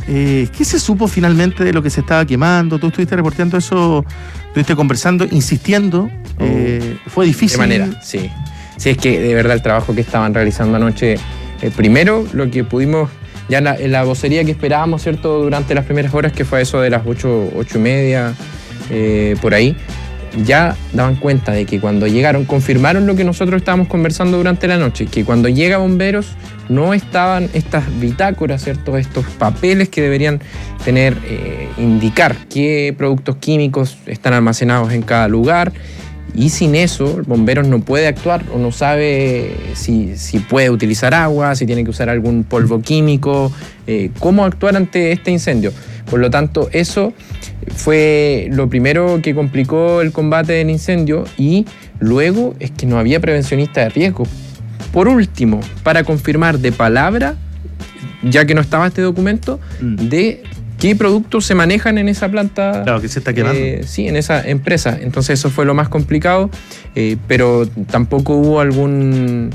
¿Qué se supo finalmente de lo que se estaba quemando? Tú estuviste reporteando eso, estuviste conversando, insistiendo. Fue difícil. De manera, sí. Sí, es que de verdad el trabajo que estaban realizando anoche, primero lo que pudimos, ya en la vocería que esperábamos, ¿cierto? Durante las primeras horas, que fue eso de las 8:30, por ahí, ya daban cuenta de que cuando llegaron, confirmaron lo que nosotros estábamos conversando durante la noche, que cuando llega bomberos no estaban estas bitácoras, ¿cierto? Estos papeles que deberían tener, indicar qué productos químicos están almacenados en cada lugar, y sin eso el bombero no puede actuar o no sabe si puede utilizar agua, si tiene que usar algún polvo químico, cómo actuar ante este incendio. Por lo tanto, eso fue lo primero que complicó el combate del incendio, y luego es que no había prevencionista de riesgo. Por último, para confirmar de palabra, ya que no estaba este documento, de qué productos se manejan en esa planta. Claro, que se está quemando. Sí, en esa empresa. Entonces eso fue lo más complicado, pero tampoco hubo alguna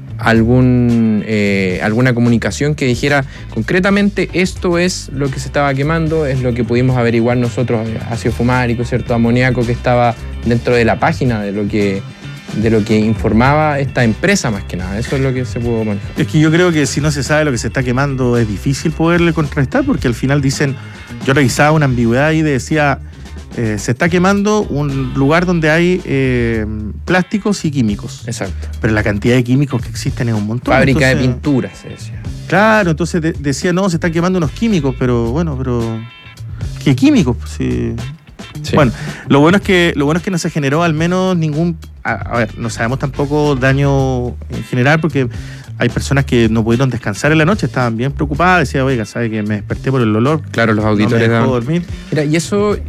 comunicación que dijera concretamente esto es lo que se estaba quemando, es lo que pudimos averiguar nosotros, ácido fumárico, cierto, amoníaco, que estaba dentro de la página de lo que informaba esta empresa, más que nada. Eso es lo que se pudo manejar. Es que yo creo que si no se sabe lo que se está quemando es difícil poderle contrarrestar, porque al final dicen, yo revisaba una ambigüedad y decía, se está quemando un lugar donde hay plásticos y químicos. Exacto. Pero la cantidad de químicos que existen es un montón. Fábrica de pinturas, se decía. Claro, entonces decía, no, se están quemando unos químicos, pero ¿qué químicos? Sí. Sí. Bueno, lo bueno es que no se generó al menos ningún... A ver, no sabemos tampoco daño en general, porque hay personas que no pudieron descansar en la noche, estaban bien preocupadas, decían, oiga, ¿sabe que me desperté por el olor? Claro, los auditores no me dejó dormir. Mira, y eso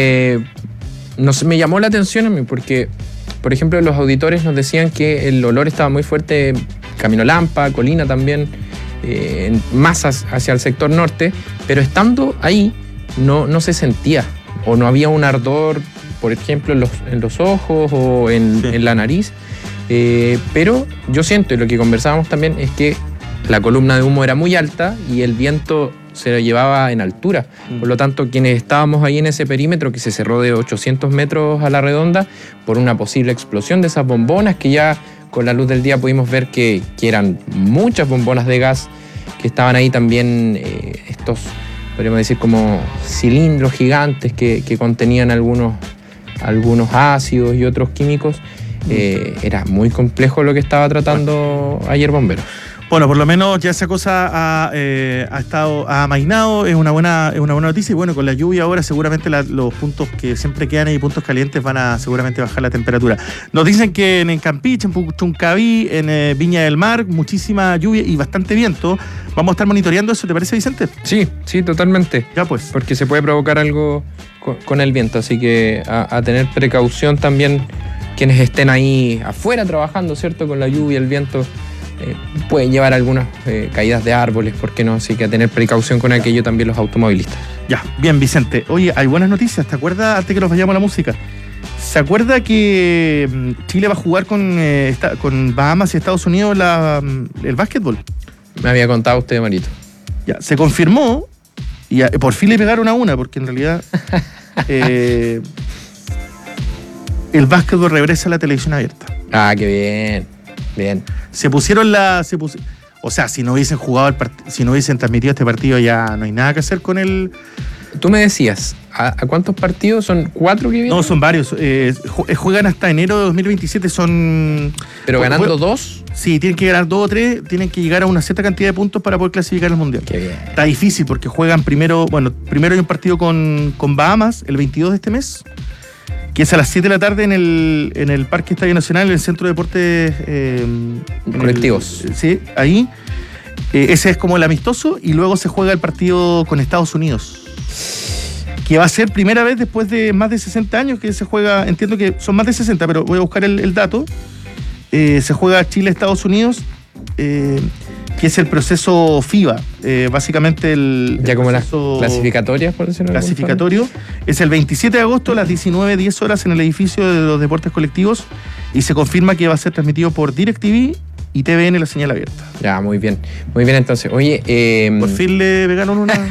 me llamó la atención a mí, porque, por ejemplo, los auditores nos decían que el olor estaba muy fuerte Camino Lampa, Colina también, más hacia el sector norte, pero estando ahí no se sentía, o no había un ardor, por ejemplo, en los ojos o en la nariz. Pero yo siento, y lo que conversábamos también, es que la columna de humo era muy alta y el viento se lo llevaba en altura. Por lo tanto, quienes estábamos ahí en ese perímetro, que se cerró de 800 metros a la redonda, por una posible explosión de esas bombonas, que ya con la luz del día pudimos ver que eran muchas bombonas de gas, que estaban ahí también estos, podríamos decir, como cilindros gigantes que contenían algunos ácidos y otros químicos. Era muy complejo lo que estaba tratando ayer bomberos. Bueno, por lo menos ya esa cosa ha amainado, es una buena noticia, y bueno, con la lluvia ahora seguramente los puntos que siempre quedan ahí, puntos calientes, van a seguramente bajar la temperatura. Nos dicen que en Campeche, en Puchuncaví, en Viña del Mar, muchísima lluvia y bastante viento. Vamos a estar monitoreando eso, ¿te parece, Vicente? Sí, totalmente. Ya pues. Porque se puede provocar algo con el viento, así que a tener precaución también quienes estén ahí afuera trabajando, ¿cierto? Con la lluvia, el viento. Pueden llevar algunas caídas de árboles, ¿por qué no? Así que a tener precaución con aquello también los automovilistas. Ya, bien, Vicente. Oye, hay buenas noticias, ¿te acuerdas? Antes que nos vayamos a la música, ¿se acuerda que Chile va a jugar con Bahamas y Estados Unidos el básquetbol? Me había contado usted, Marito. Ya, se confirmó, y por fin le pegaron a una, porque en realidad el básquetbol regresa a la televisión abierta. Ah, qué bien. Bien. O sea, si no hubiesen jugado si no hubiesen transmitido este partido, ya no hay nada que hacer con el... Tú me decías, ¿a cuántos partidos? ¿Son 4 que vienen? No, son varios. Juegan hasta enero de 2027, son... ¿Pero ganando 2? Sí, tienen que ganar 2 o 3, tienen que llegar a una cierta cantidad de puntos para poder clasificar al Mundial. Qué bien. Está difícil porque juegan primero hay un partido con Bahamas el 22 de este mes, que es a las 7 de la tarde en el Parque Estadio Nacional, en el Centro de Deportes Colectivos. Sí, ahí. Ese es como el amistoso, y luego se juega el partido con Estados Unidos, que va a ser primera vez después de más de 60 años que se juega. Entiendo que son más de 60, pero voy a buscar el dato. Se juega Chile-Estados Unidos, que es el proceso FIBA, básicamente ya como las clasificatorias, por decirlo así. Clasificatorio. Es el 27 de agosto a las 19:10 horas en el edificio de los deportes colectivos, y se confirma que va a ser transmitido por DirecTV y TVN, la señal abierta. Ya, muy bien. Muy bien, entonces. Oye, por fin le pegaron una...